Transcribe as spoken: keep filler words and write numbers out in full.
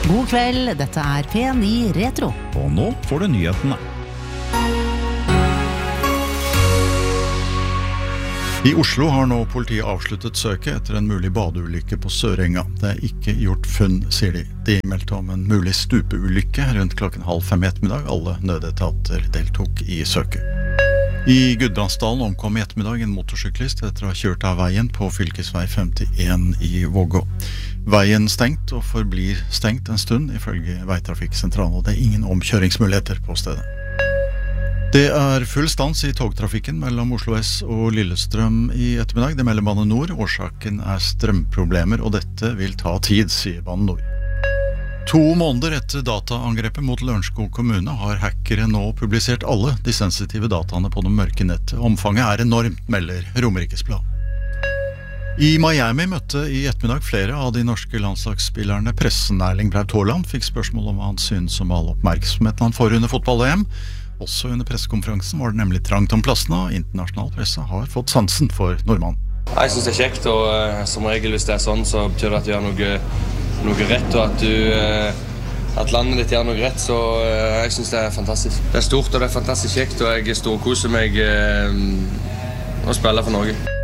God kveld, dette er P ni Retro. Og nå får du nyhetene. I Oslo har nå politiet avsluttet søket etter en mulig badeulykke på Sørenga. Det er ikke gjort funn, sier de. De meldte om en mulig stupeulykke rundt klokken halv fem i ettermiddag. Alle nødetater deltok i søket. I Gudbrandsdalen omkom i ettermiddag en motorsyklist etter å ha kjørt av veien på fylkesvei femtien i Vågå. Veien stengt og forblir stengt en stund ifølge Veitrafikksentralen, og det er ingen omkjøringsmuligheter på stedet. Det er full stans i togtrafikken mellom Oslo S og Lillestrøm i ettermiddag. Det melder Bane Nor. Årsaken er strømproblemer, og dette vil ta tid, sier Bane Nor. To måneder etter dataangrepet mot Lørenskog kommune har hackere nå publisert alle de sensitive dataene på det mørke nettet. Omfanget er enormt, melder Romerikes Blad. I Miami møtte i ettermiddag flere av de norske landslagsspillerne pressen. Erling Braut Haaland fikk spørsmål om hva han synes om all oppmerksomheten han får under fotball-V M. Også under pressekonferansen var det nemlig trangt om plassene, og internasjonal presse har fått sansen for nordmannen. Jeg synes det er kjekt, og uh, som regel hvis det er sånn, så betyr det at du gjør noe, noe rett, og at, du, uh, at landet ditt gjør noe rett, så uh, jeg synes det er fantastisk. Det er stort, og det er fantastisk kjekt, og jeg storkoser meg uh, å spille for Norge.